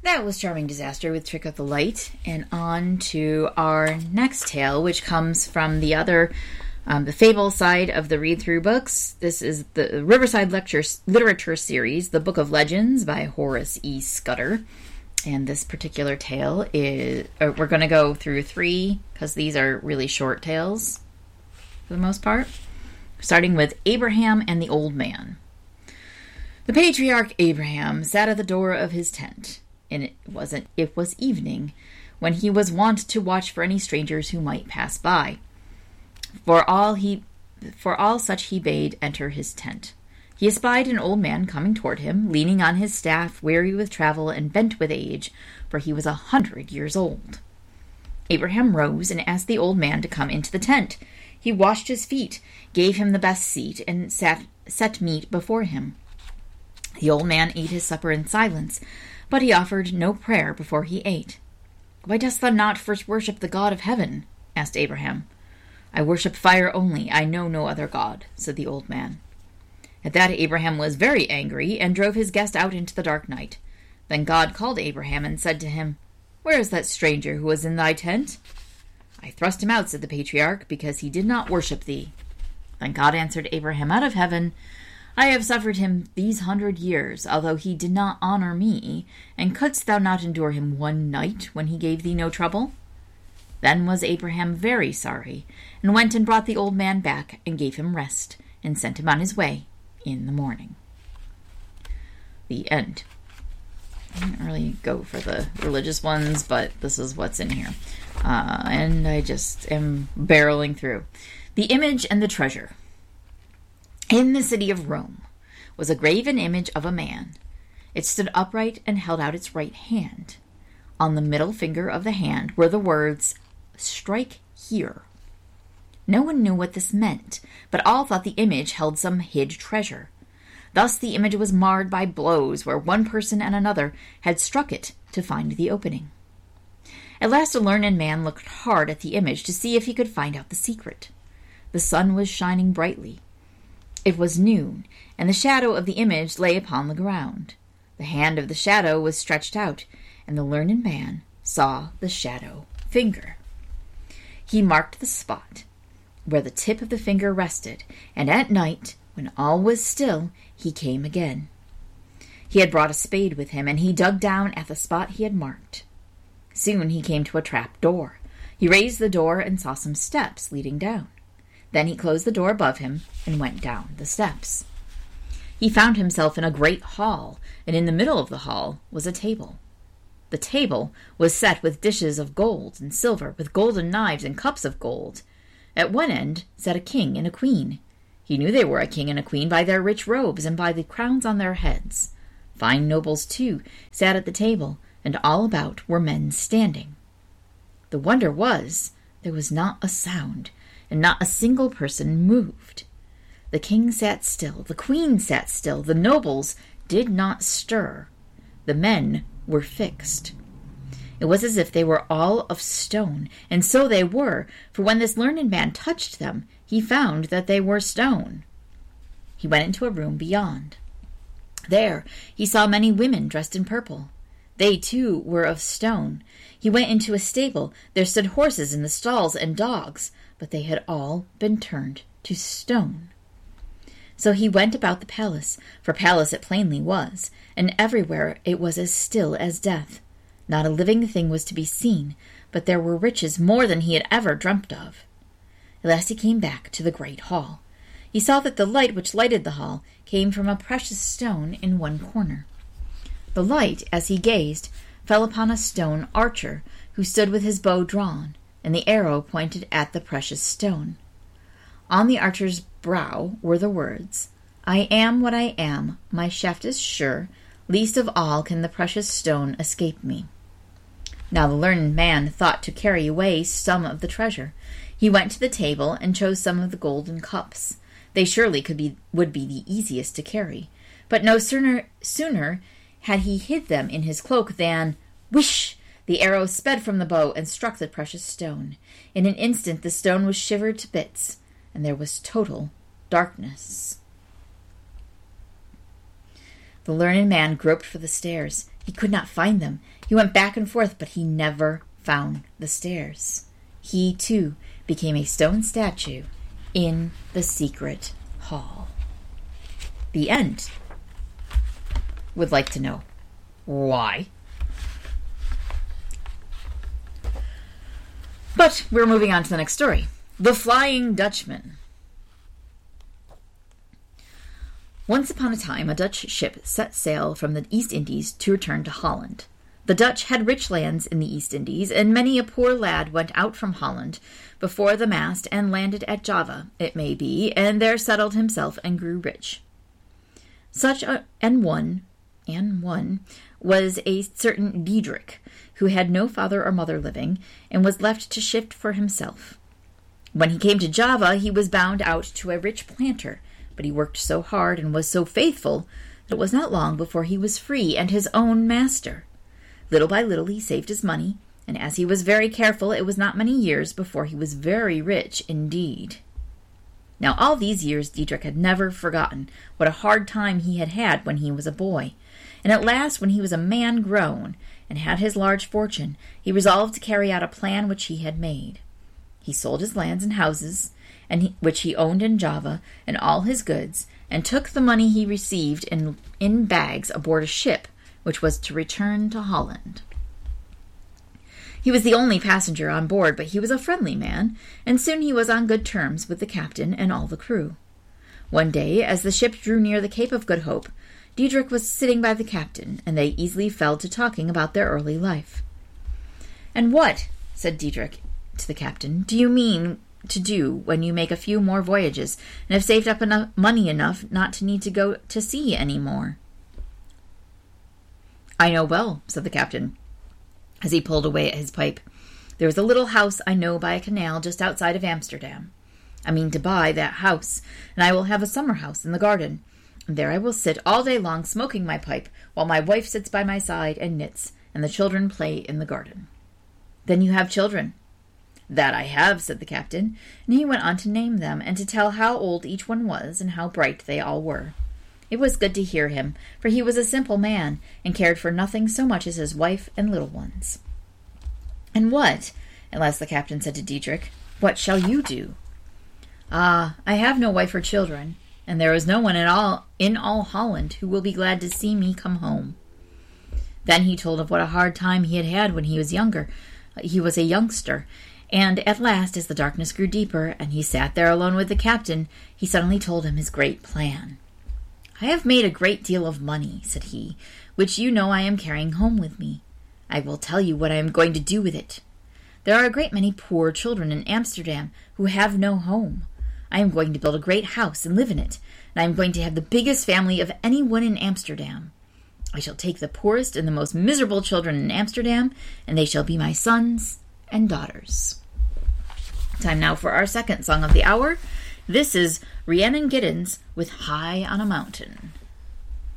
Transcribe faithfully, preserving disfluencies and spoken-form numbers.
That was Charming Disaster with Trick of the Light. And on to our next tale, which comes from the other, um, the fable side of the read-through books. This is the Riverside Lecture Literature Series, The Book of Legends by Horace E. Scudder. And this particular tale is, uh, we're going to go through three, because these are really short tales, for the most part. Starting with Abraham and the Old Man. The patriarch Abraham sat at the door of his tent, and it wasn't it was evening, when he was wont to watch for any strangers who might pass by. For all he for all such he bade enter his tent. He espied an old man coming toward him, leaning on his staff, weary with travel and bent with age, for he was a hundred years old. Abraham rose and asked the old man to come into the tent. He washed his feet, gave him the best seat, and sat, set meat before him. The old man ate his supper in silence, but he offered no prayer before he ate. "Why dost thou not first worship the God of heaven?" asked Abraham. "I worship fire only. I know no other God," said the old man. At that Abraham was very angry, and drove his guest out into the dark night. Then God called Abraham and said to him, "Where is that stranger who was in thy tent?" "I thrust him out," said the patriarch, "because he did not worship thee." Then God answered Abraham out of heaven, "I have suffered him these hundred years, although he did not honor me, and couldst thou not endure him one night, when he gave thee no trouble?" Then was Abraham very sorry, and went and brought the old man back, and gave him rest, and sent him on his way in the morning. The end. I didn't really go for the religious ones, but this is what's in here. Uh, and I just am barreling through. The Image and the Treasure. In the city of Rome was a graven image of a man. It stood upright and held out its right hand. On the middle finger of the hand were the words, "Strike here." No one knew what this meant, but all thought the image held some hid treasure. Thus the image was marred by blows where one person and another had struck it to find the opening. At last a learned man looked hard at the image to see if he could find out the secret. The sun was shining brightly. It was noon, and the shadow of the image lay upon the ground. The hand of the shadow was stretched out, and the learned man saw the shadow finger. He marked the spot where the tip of the finger rested, and at night, when all was still, he came again. He had brought a spade with him, and he dug down at the spot he had marked. Soon he came to a trap door. He raised the door and saw some steps leading down. Then he closed the door above him and went down the steps. He found himself in a great hall, and in the middle of the hall was a table. The table was set with dishes of gold and silver, with golden knives and cups of gold. At one end sat a king and a queen. He knew they were a king and a queen by their rich robes and by the crowns on their heads. Fine nobles, too, sat at the table, and all about were men standing. The wonder was, there was not a sound, and not a single person moved. The king sat still, the queen sat still, the nobles did not stir. The men were fixed. It was as if they were all of stone, and so they were, for when this learned man touched them, he found that they were stone. He went into a room beyond. There he saw many women dressed in purple. They, too, were of stone. He went into a stable. There stood horses in the stalls and dogs, but they had all been turned to stone. So he went about the palace, for palace it plainly was, and everywhere it was as still as death. Not a living thing was to be seen, but there were riches more than he had ever dreamt of. At last he came back to the great hall. He saw that the light which lighted the hall came from a precious stone in one corner. The light, as he gazed, fell upon a stone archer who stood with his bow drawn, and the arrow pointed at the precious stone. On the archer's brow were the words, "I am what I am, my shaft is sure, least of all can the precious stone escape me." Now the learned man thought to carry away some of the treasure. He went to the table and chose some of the golden cups. They surely could be would be the easiest to carry. But no sooner sooner had he hid them in his cloak than, whish! The arrow sped from the bow and struck the precious stone. In an instant the stone was shivered to bits, and there was total darkness. The learned man groped for the stairs. He could not find them. He went back and forth, but he never found the stairs. He, too, became a stone statue in the secret hall. The end. Would like to know why. But we're moving on to the next story. The Flying Dutchman. Once upon a time, a Dutch ship set sail from the East Indies to return to Holland. The Dutch had rich lands in the East Indies, and many a poor lad went out from Holland before the mast and landed at Java, it may be, and there settled himself and grew rich. Such a, and one, and one, was a certain Diedrich, who had no father or mother living, and was left to shift for himself. When he came to Java, he was bound out to a rich planter, but he worked so hard and was so faithful that it was not long before he was free and his own master. Little by little he saved his money, and as he was very careful, it was not many years before he was very rich indeed. Now all these years Diedrich had never forgotten what a hard time he had had when he was a boy, and at last, when he was a man grown and had his large fortune, he resolved to carry out a plan which he had made. He sold his lands and houses, and he, which he owned in Java, and all his goods, and took the money he received in, in bags aboard a ship, which was to return to Holland. He was the only passenger on board, but he was a friendly man, and soon he was on good terms with the captain and all the crew. One day, as the ship drew near the Cape of Good Hope, Diedrich was sitting by the captain, and they easily fell to talking about their early life. "And what," said Diedrich to the captain, "do you mean to do when you make a few more voyages and have saved up enough money enough not to need to go to sea any more?" "I know well," said the captain, as he pulled away at his pipe. "There is a little house I know by a canal just outside of Amsterdam. I mean to buy that house, and I will have a summer house in the garden. And there I will sit all day long smoking my pipe, while my wife sits by my side and knits, and the children play in the garden." "Then you have children?" "That I have," said the captain, and he went on to name them, and to tell how old each one was, and how bright they all were. It was good to hear him, for he was a simple man, and cared for nothing so much as his wife and little ones. "And what," at last the captain said to Diedrich, "what shall you do?" "Ah, I have no wife or children, and there is no one at all in all Holland who will be glad to see me come home." Then he told of what a hard time he had had when he was younger. He was a youngster, and at last, as the darkness grew deeper, and he sat there alone with the captain, he suddenly told him his great plan. "I have made a great deal of money," said he, "which you know I am carrying home with me. I will tell you what I am going to do with it. There are a great many poor children in Amsterdam who have no home. I am going to build a great house and live in it, and I am going to have the biggest family of anyone in Amsterdam. I shall take the poorest and the most miserable children in Amsterdam, and they shall be my sons and daughters." Time now for our second song of the hour. This is Rhiannon Giddens with High on a Mountain.